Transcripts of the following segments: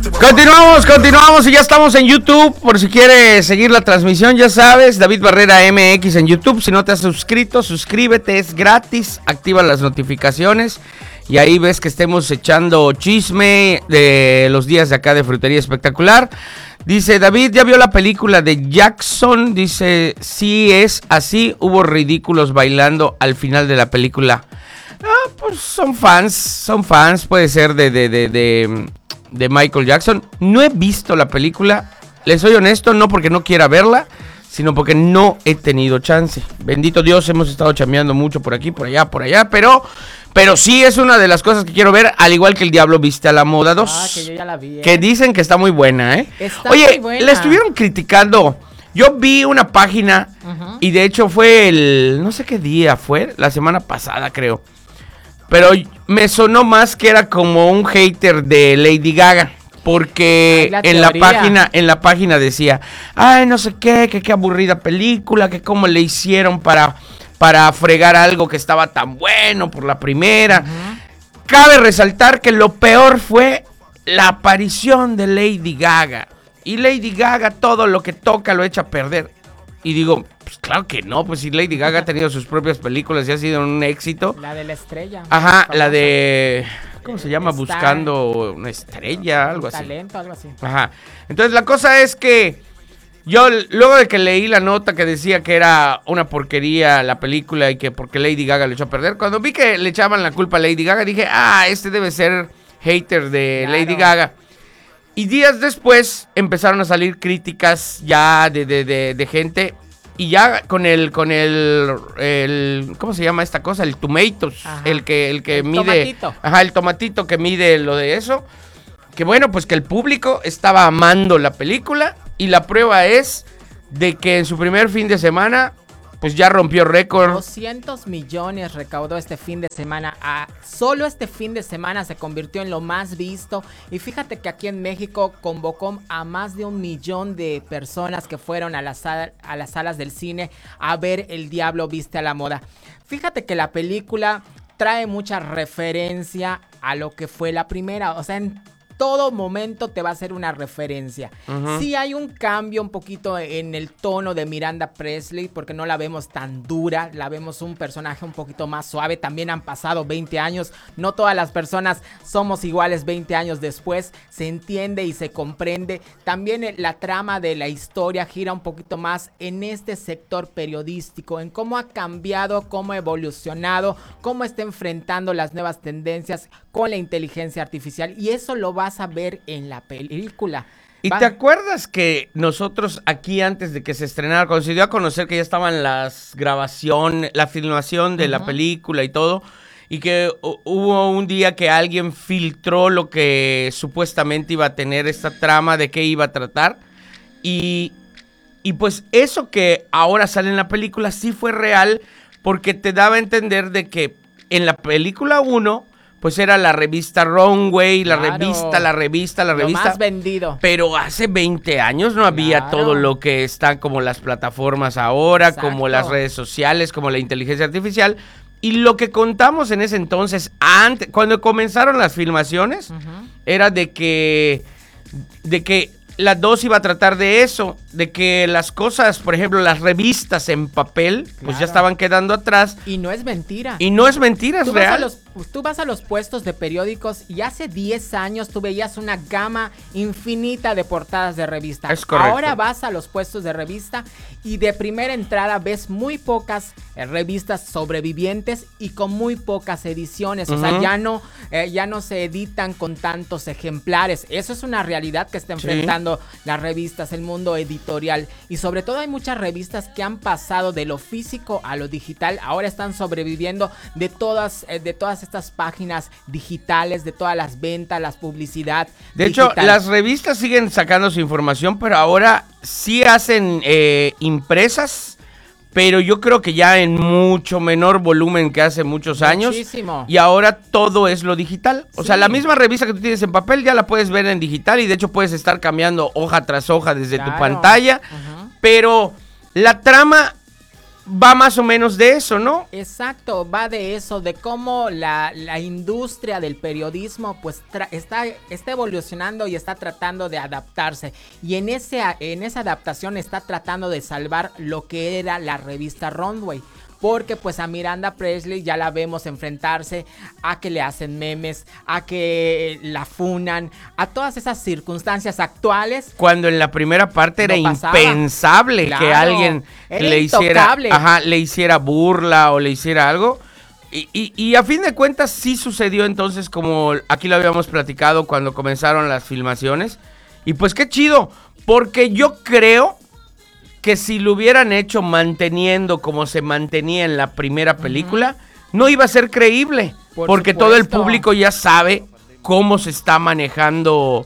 Continuamos y ya estamos en YouTube. Por si quieres seguir la transmisión, ya sabes, David Barrera MX en YouTube. Si no te has suscrito, suscríbete, es gratis. Activa las notificaciones y ahí ves que estemos echando chisme de los días de acá de Frutería Espectacular. Dice David, ¿ya vio la película de Jackson? Dice, sí es así, hubo ridículos bailando al final de la película. Ah, pues son fans, puede ser de Michael Jackson. No he visto la película, les soy honesto, no porque no quiera verla, sino porque no he tenido chance. Bendito Dios, hemos estado chameando mucho por aquí, por allá, pero sí es una de las cosas que quiero ver, al igual que El Diablo Viste a la Moda 2. Ah, que yo ya la vi, Que dicen que está muy buena, ¿eh? Está Oye, muy buena. la estuvieron criticando. Yo vi una página y de hecho fue no sé qué día fue, la semana pasada creo. Pero me sonó más que era como un hater de Lady Gaga. Porque en la página decía, ay, no sé qué aburrida película, que cómo le hicieron para fregar algo que estaba tan bueno por la primera. Cabe resaltar que lo peor fue la aparición de Lady Gaga. Y Lady Gaga todo lo que toca lo echa a perder. Y digo, pues claro que no, pues si Lady Gaga ha tenido sus propias películas y ha sido un éxito. La de la estrella. Ajá, famosa. La de... ¿Cómo se llama? Buscando una estrella, algo así. Talento, algo así. Ajá. Entonces la cosa es que yo, luego de que leí la nota que decía que era una porquería la película y que porque Lady Gaga le echó a perder, cuando vi que le echaban la culpa a Lady Gaga, dije, este debe ser hater de Claro. Lady Gaga. Y días después empezaron a salir críticas ya de gente. Y ya con el ¿cómo se llama esta cosa? El Tomatoes, Ajá. el que mide. Tomatito. Ajá, el tomatito que mide lo de eso. Que bueno, pues que el público estaba amando la película. Y la prueba es de que en su primer fin de semana, pues ya rompió récord. 200 millones recaudó este fin de semana. Solo este fin de semana se convirtió en lo más visto. Y fíjate que aquí en México convocó a más de 1 millón de personas que fueron a las salas del cine a ver El Diablo Viste a la Moda. Fíjate que la película trae mucha referencia a lo que fue la primera. O sea, en todo momento te va a hacer una referencia. Sí hay un cambio un poquito en el tono de Miranda Presley, porque no la vemos tan dura, la vemos un personaje un poquito más suave. También han pasado 20 años, no todas las personas somos iguales 20 años después, se entiende y se comprende. También la trama de la historia gira un poquito más en este sector periodístico, en cómo ha cambiado, cómo ha evolucionado, cómo está enfrentando las nuevas tendencias con la inteligencia artificial, y eso lo vas a ver en la película. ¿Y te acuerdas que nosotros aquí antes de que se estrenara, cuando se dio a conocer que ya estaban las grabaciones, la filmación de la película y todo, y que hubo un día que alguien filtró lo que supuestamente iba a tener esta trama, de qué iba a tratar, y pues eso que ahora sale en la película sí fue real, porque te daba a entender de que en la película 1 pues era la revista Runway, la revista. Lo más vendido. Pero hace 20 años no había todo lo que está como las plataformas ahora, como las redes sociales, como la inteligencia artificial. Y lo que contamos en ese entonces, cuando comenzaron las filmaciones, era de que la 2 iba a tratar de eso, de que las cosas, por ejemplo, las revistas en papel, pues ya estaban quedando atrás. Y no es mentira. Es real. Tú vas a los puestos de periódicos y hace 10 años tú veías una gama infinita de portadas de revista. Es correcto. Ahora vas a los puestos de revista y de primera entrada ves muy pocas revistas sobrevivientes y con muy pocas ediciones. O sea, ya no se editan con tantos ejemplares. Eso es una realidad que está enfrentando las revistas, el mundo editorial. Y sobre todo hay muchas revistas que han pasado de lo físico a lo digital. Ahora están sobreviviendo de todas estas páginas digitales, de todas las ventas, las publicidad. De hecho, las revistas siguen sacando su información, pero ahora sí hacen impresas, pero yo creo que ya en mucho menor volumen que hace muchos años. Muchísimo. Y ahora todo es lo digital. O sea, la misma revista que tú tienes en papel ya la puedes ver en digital y de hecho puedes estar cambiando hoja tras hoja desde tu pantalla. Pero la trama va más o menos de eso, ¿no? Exacto, va de eso, de cómo la industria del periodismo pues está evolucionando y está tratando de adaptarse. Y en esa adaptación está tratando de salvar lo que era la revista Runway. Porque pues a Miranda Presley ya la vemos enfrentarse a que le hacen memes, a que la funan, a todas esas circunstancias actuales. Cuando en la primera parte era impensable, claro, que alguien le hiciera burla o le hiciera algo. Y a fin de cuentas sí sucedió entonces, como aquí lo habíamos platicado cuando comenzaron las filmaciones. Y pues qué chido, porque yo creo que si lo hubieran hecho manteniendo como se mantenía en la primera película, no iba a ser creíble, porque todo el público ya sabe cómo se está manejando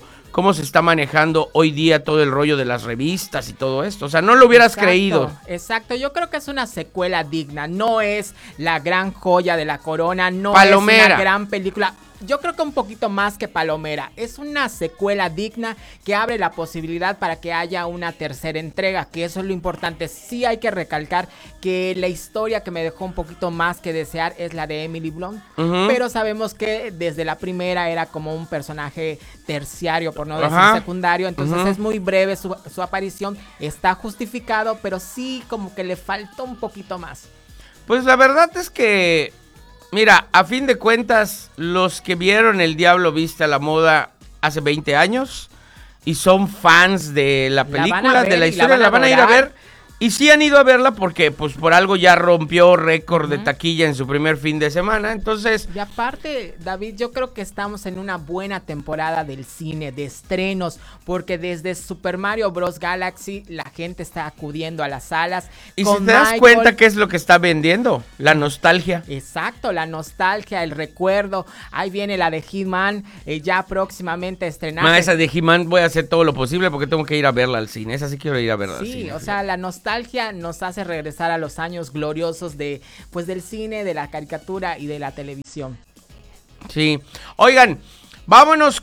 hoy día todo el rollo de las revistas y todo esto. O sea, no lo hubieras creído. Exacto, yo creo que es una secuela digna, no es la gran joya de la corona, no palomera. Es una gran película. Yo creo que un poquito más que palomera. Es una secuela digna que abre la posibilidad para que haya una tercera entrega, que eso es lo importante. Sí hay que recalcar que la historia que me dejó un poquito más que desear es la de Emily Blunt, pero sabemos que desde la primera era como un personaje terciario, por no decir secundario, entonces es muy breve su aparición, está justificado, pero sí como que le faltó un poquito más. Pues la verdad es que mira, a fin de cuentas, los que vieron El Diablo Viste a la Moda hace 20 años y son fans de la película, de la historia, la van a ir a ver. Y sí han ido a verla porque pues por algo ya rompió récord de taquilla en su primer fin de semana, entonces... Y aparte, David, yo creo que estamos en una buena temporada del cine, de estrenos, porque desde Super Mario Bros. Galaxy la gente está acudiendo a las salas. Y si te das cuenta qué es lo que está vendiendo, la nostalgia. Exacto, la nostalgia, el recuerdo. Ahí viene la de He-Man, ya próximamente estrenada. Esa de He-Man voy a hacer todo lo posible porque tengo que ir a verla al cine, esa sí quiero ir a verla al cine. Sí, o sea, la nostalgia nos hace regresar a los años gloriosos del cine, de la caricatura y de la televisión. Sí. Oigan, vámonos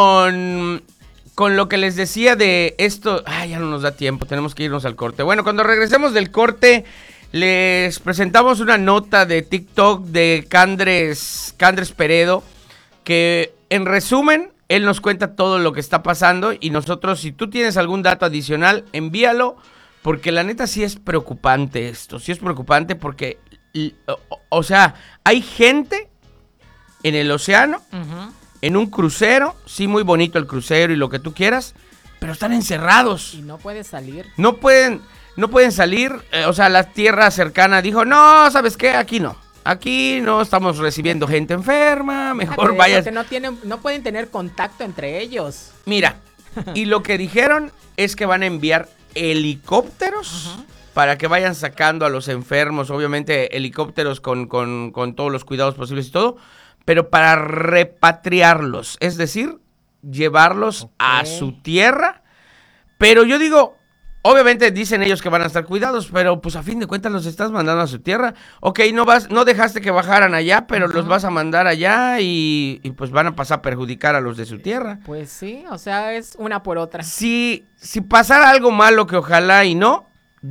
con lo que les decía de esto. Ya no nos da tiempo, tenemos que irnos al corte. Bueno, cuando regresemos del corte, les presentamos una nota de TikTok de Candres Peredo, que en resumen, él nos cuenta todo lo que está pasando y nosotros, si tú tienes algún dato adicional, envíalo. Porque la neta sí es preocupante esto, sí es preocupante porque, o sea, hay gente en el océano, en un crucero, sí, muy bonito el crucero y lo que tú quieras, pero están encerrados. Y no pueden salir. No pueden salir, o sea, la tierra cercana dijo, no, ¿sabes qué? Aquí no estamos recibiendo gente enferma, mejor vayas. No pueden tener contacto entre ellos. Mira, y lo que dijeron es que van a enviar helicópteros para que vayan sacando a los enfermos, obviamente helicópteros con todos los cuidados posibles y todo, pero para repatriarlos, es decir, llevarlos a su tierra. Pero yo digo, obviamente dicen ellos que van a estar cuidados, pero pues a fin de cuentas los estás mandando a su tierra. Ok, no dejaste que bajaran allá, pero los vas a mandar allá y pues van a pasar a perjudicar a los de su tierra. Pues sí, o sea, es una por otra. Si pasara algo malo, que ojalá y no,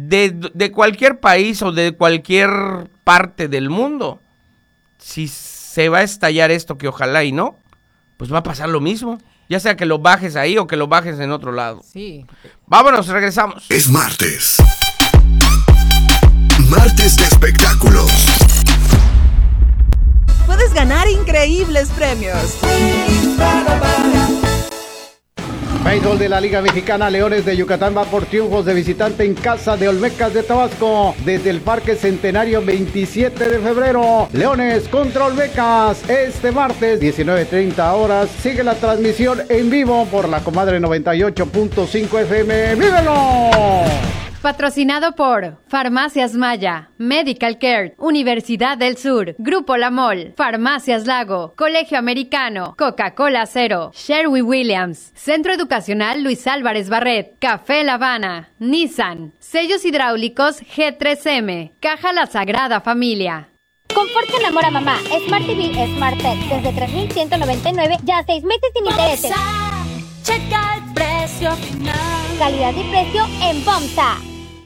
de cualquier país o de cualquier parte del mundo, si se va a estallar esto, que ojalá y no, pues va a pasar lo mismo. Ya sea que lo bajes ahí o que lo bajes en otro lado. Sí. Vámonos, regresamos. Es martes. Martes de espectáculos. Puedes ganar increíbles premios. Béisbol de la Liga Mexicana, Leones de Yucatán va por triunfos de visitante en casa de Olmecas de Tabasco. Desde el Parque Centenario, 27 de febrero. Leones contra Olmecas. Este martes, 19:30 horas. Sigue la transmisión en vivo por la Comadre 98.5 FM. ¡Vívelo! Patrocinado por Farmacias Maya, Medical Care, Universidad del Sur, Grupo La Mol, Farmacias Lago, Colegio Americano, Coca-Cola Cero, Sherwin-Williams, Centro Educacional Luis Álvarez Barret, Café La Habana, Nissan, Sellos Hidráulicos G3M, Caja La Sagrada Familia. Confort que enamora mamá. Smart TV, Smart Tech, desde 3,199, ya 6 meses sin intereses. Checa el precio final. Calidad y precio en FOMSA.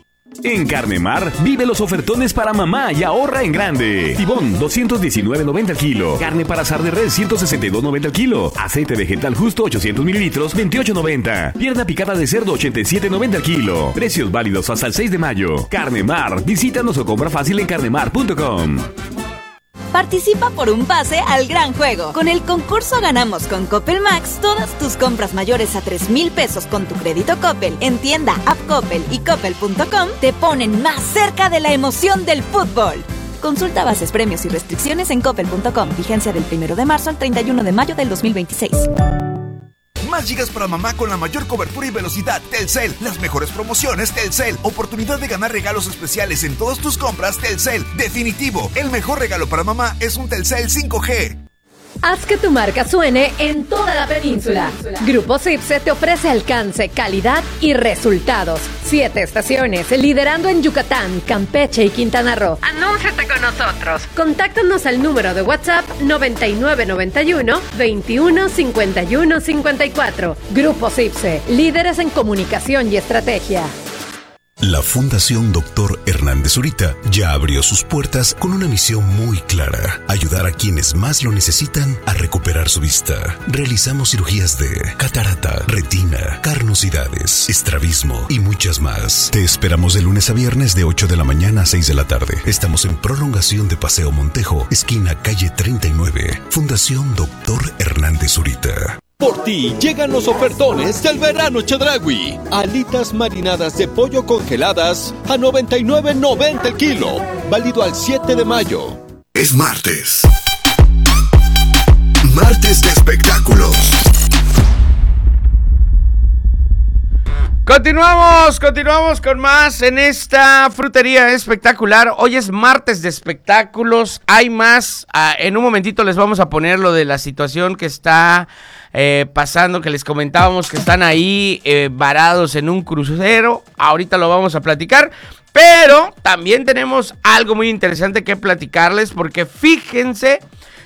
En Carnemar, vive los ofertones para mamá y ahorra en grande. Tibón, 219.90 al kilo. Carne para asar de res, 162.90 al kilo. Aceite vegetal justo, 800 mililitros, 28.90. Pierna picada de cerdo, 87.90 al kilo. Precios válidos hasta el 6 de mayo. Carnemar, visítanos o compra fácil en carnemar.com. Participa por un pase al gran juego. Con el concurso Ganamos con Coppel Max, todas tus compras mayores a 3,000 pesos con tu crédito Coppel en tienda, app Coppel y coppel.com te ponen más cerca de la emoción del fútbol. Consulta bases, premios y restricciones en coppel.com. Vigencia del 1 de marzo al 31 de mayo del 2026. Más gigas para mamá con la mayor cobertura y velocidad. Telcel. Las mejores promociones Telcel. Oportunidad de ganar regalos especiales en todas tus compras Telcel. Definitivo, el mejor regalo para mamá es un Telcel 5G. Haz que tu marca suene en toda la península. Grupo Cipse te ofrece alcance, calidad y resultados. 7 estaciones, liderando en Yucatán, Campeche y Quintana Roo. Anúnciate con nosotros. Contáctanos al número de WhatsApp 9991 21 51 54. Grupo Cipse, líderes en comunicación y estrategia. La Fundación Dr. Hernández Zurita ya abrió sus puertas con una misión muy clara: ayudar a quienes más lo necesitan a recuperar su vista. Realizamos cirugías de catarata, retina, carnosidades, estrabismo y muchas más. Te esperamos de lunes a viernes de 8 de la mañana a 6 de la tarde. Estamos en prolongación de Paseo Montejo, esquina calle 39. Fundación Dr. Hernández Zurita. Por ti llegan los ofertones del verano Chedraui. Alitas marinadas de pollo congeladas a 99.90 el kilo. Válido al 7 de mayo. Es martes. Martes de espectáculos. Continuamos con más en esta frutería espectacular. Hoy es martes de espectáculos. Hay más. En un momentito les vamos a poner lo de la situación que está pasando, que les comentábamos que están ahí varados en un crucero. Ahorita lo vamos a platicar. Pero también tenemos algo muy interesante que platicarles, porque fíjense